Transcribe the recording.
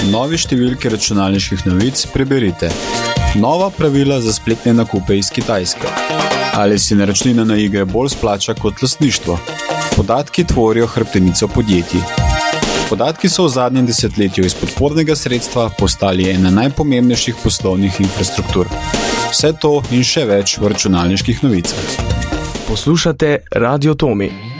novi številki računalniških novic preberite. Nova pravila za spletne nakupe iz Kitajske. Ali si naročnina na igre bolj splača kot lastništvo? Podatki tvorijo hrbtenico podjetij. Podatki so v zadnjem desetletju iz podpornega sredstva postali ena najpomembnejših poslovnih infrastruktur. Vse to in še več v računalniških novicah. Poslušate Radio Tomi.